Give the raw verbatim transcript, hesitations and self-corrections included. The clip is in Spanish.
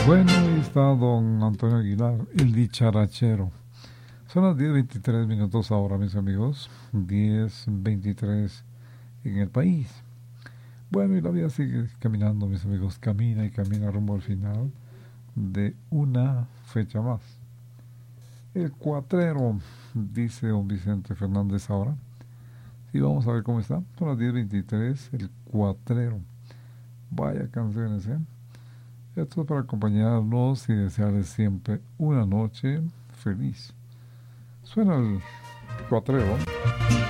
Bueno, ahí está don Antonio Aguilar, el dicharachero. Son las diez veintitrés minutos ahora, mis amigos. diez veintitrés en el país. Bueno, y la vida sigue caminando, mis amigos. Camina y camina rumbo al final de una fecha más. El cuatrero, dice don Vicente Fernández ahora. Y vamos a ver cómo está. Son las diez veintitrés, el cuatrero. Vaya canciones, ¿eh? Esto es para acompañarnos y desearles siempre una noche feliz. Suena el cuatrero.